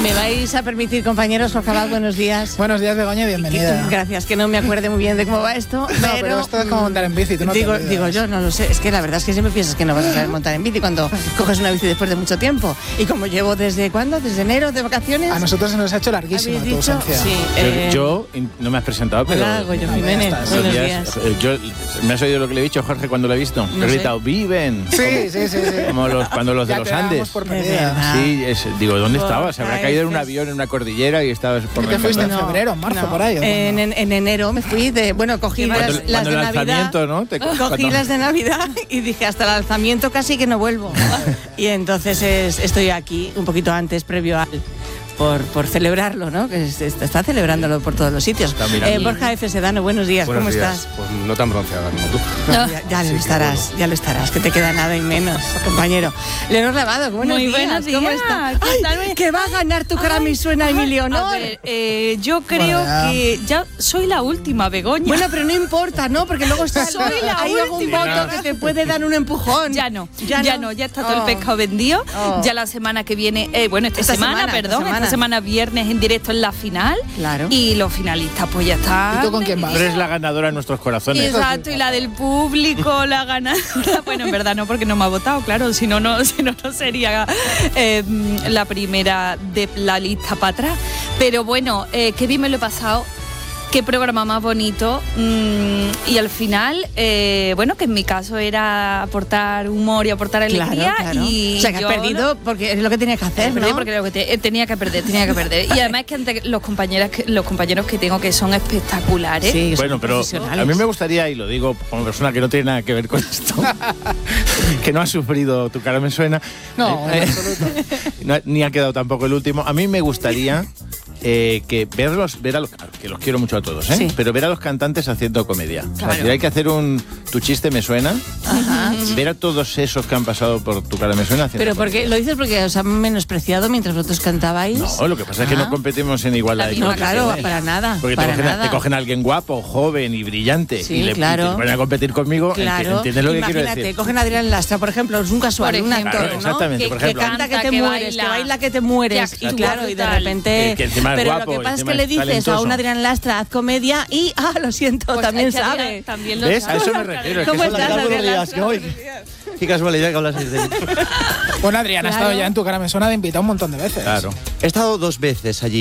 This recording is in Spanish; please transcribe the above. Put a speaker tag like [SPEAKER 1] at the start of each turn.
[SPEAKER 1] Me vais a permitir, compañeros, Jorge Abad, buenos días.
[SPEAKER 2] Buenos días, Begoña, bienvenida.
[SPEAKER 1] Gracias, que no me acuerde muy bien de cómo va esto.
[SPEAKER 2] Pero esto es como montar en bici, tú no
[SPEAKER 1] digo yo, no lo sé. Es que la verdad es que siempre piensas que no vas a saber montar en bici cuando coges una bici después de mucho tiempo. Y como llevo ¿desde cuándo? ¿Desde enero de vacaciones?
[SPEAKER 2] A nosotros se nos ha hecho larguísima tu ausencia.
[SPEAKER 1] Sí,
[SPEAKER 3] yo no me has presentado, pero...
[SPEAKER 1] Hola, Goyo Jiménez, buenos días.
[SPEAKER 3] ¿Me has oído lo que le he dicho, Jorge, cuando lo he visto?
[SPEAKER 1] No
[SPEAKER 3] he gritado, ¡viven!
[SPEAKER 2] Sí.
[SPEAKER 3] Como cuando los de los Andes.
[SPEAKER 2] Por perdida.
[SPEAKER 3] Sí, digo, ¿dónde estaba? Se habrá caído en un avión, en una cordillera y estabas por
[SPEAKER 2] ¿Te fuiste en febrero, en marzo, por ahí?
[SPEAKER 1] En enero me fui cogí las de Navidad.
[SPEAKER 3] ¿No?
[SPEAKER 1] Cogí las de Navidad y dije, hasta el alzamiento casi que no vuelvo. Y entonces estoy aquí un poquito antes, previo al... Por celebrarlo, ¿no? Que está celebrándolo por todos los sitios. Borja F. Sedano, buenos días,
[SPEAKER 4] buenos
[SPEAKER 1] ¿cómo
[SPEAKER 4] días.
[SPEAKER 1] estás?
[SPEAKER 4] Pues no tan bronceada como tú.
[SPEAKER 1] No, ya lo estarás, que te queda nada y menos, compañero. Leonor Lavado, buenos días, ¿cómo estás? ¡Ay, que va a ganar tu cara me suena, Emilio, ¿no?
[SPEAKER 5] A ver, yo creo que ya soy la última, Begoña.
[SPEAKER 1] Bueno, pero no importa, ¿no? Porque luego hay algún voto que te puede dar un empujón.
[SPEAKER 5] Ya está todo el pescado vendido. Ya la semana que viene, esta semana viernes en directo en la final.
[SPEAKER 1] Claro.
[SPEAKER 5] Y los finalistas pues ya están.
[SPEAKER 2] ¿Y tú con quién vas?
[SPEAKER 3] Pero es la ganadora en nuestros corazones.
[SPEAKER 5] Exacto, y la del público, la ganadora. Bueno, en verdad no, porque no me ha votado, claro, si no sería la primera de la lista para atrás. Pero bueno, qué bien me lo he pasado. Qué programa más bonito. Y al final, que en mi caso era aportar humor y aportar alegría.
[SPEAKER 1] Claro.
[SPEAKER 5] Y
[SPEAKER 1] o sea, que has perdido porque es lo que tenías que hacer, ¿no?
[SPEAKER 5] Porque tenía que perder. Y además que los compañeros que tengo que son espectaculares.
[SPEAKER 1] Sí,
[SPEAKER 3] bueno, pero a mí me gustaría, y lo digo como persona que no tiene nada que ver con esto, que no ha sufrido Tu cara me suena.
[SPEAKER 2] No, en absoluto.
[SPEAKER 3] Ni ha quedado tampoco el último. A mí me gustaría... que que los quiero mucho a todos,
[SPEAKER 1] sí.
[SPEAKER 3] Pero ver a los cantantes haciendo comedia.
[SPEAKER 1] Claro.
[SPEAKER 3] O sea, si hay que hacer Tu chiste me suena, ver a todos esos que han pasado por Tu cara me suena haciendo
[SPEAKER 1] Pero
[SPEAKER 3] comedia.
[SPEAKER 1] ¿lo dices porque os han menospreciado mientras vosotros cantabais?
[SPEAKER 3] No, lo que pasa es que no competimos en igualdad de
[SPEAKER 1] No,
[SPEAKER 3] condiciones.
[SPEAKER 1] claro, para nada.
[SPEAKER 3] Porque te cogen a alguien guapo, joven y brillante
[SPEAKER 1] Sí,
[SPEAKER 3] y te ponen a competir conmigo.
[SPEAKER 1] Claro.
[SPEAKER 3] ¿Entiendes lo que quiero
[SPEAKER 1] Imagínate,
[SPEAKER 3] decir?
[SPEAKER 1] cogen a Adrián Lastra, por ejemplo, es un casual, un actor,
[SPEAKER 3] Claro,
[SPEAKER 1] ¿no?
[SPEAKER 3] exactamente, por ejemplo.
[SPEAKER 1] Que canta que te mueres, que baila que te mueres.
[SPEAKER 5] Que
[SPEAKER 1] Y claro, y de repente...
[SPEAKER 3] que encima es
[SPEAKER 1] pero
[SPEAKER 3] guapo,
[SPEAKER 1] lo que pasa es
[SPEAKER 3] encima
[SPEAKER 1] que le
[SPEAKER 3] es
[SPEAKER 1] dices a
[SPEAKER 3] talentoso.
[SPEAKER 1] un Adrián Lastra, haz comedia y, lo siento,
[SPEAKER 5] Pues
[SPEAKER 1] también
[SPEAKER 5] Adrián
[SPEAKER 1] sabe.
[SPEAKER 5] también lo
[SPEAKER 3] ¿Ves?
[SPEAKER 5] sabe.
[SPEAKER 3] A eso me refiero.
[SPEAKER 1] ¿Cómo
[SPEAKER 3] es que
[SPEAKER 1] estás, Adrián
[SPEAKER 6] días,
[SPEAKER 1] Lastra?
[SPEAKER 6] que hoy. Qué casualidad que hablas de mí.
[SPEAKER 2] Bueno, Adrián ha estado ya en Tu cara me suena de invitado un montón de veces.
[SPEAKER 3] Claro.
[SPEAKER 6] He estado 2 veces allí.